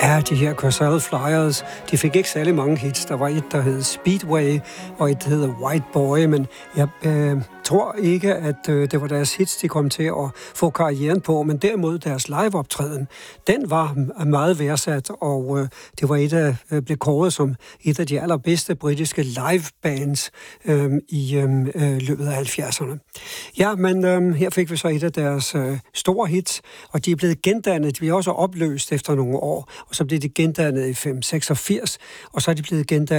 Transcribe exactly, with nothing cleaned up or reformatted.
Ja, de her Corsell Flyers, de fik ikke særlig mange hits. Der var et, der hed Speedway, og et, der hed White Boy, men jeg øh, tror ikke, at øh, det var deres hits, de kom til at få karrieren på, men derimod deres liveoptræden, den var meget værdsat, og øh, det var et af, øh, blev kåret som et af de allerbedste britiske livebands øh, i øh, løbet af halvfjerdserne. Ja, men øh, her fik vi så et af deres øh, store hits, og de er blevet gendannet. De blev også opløst efter nogle år, og så blev de gendannet i fem seksogfirs, og så er de blevet gendannet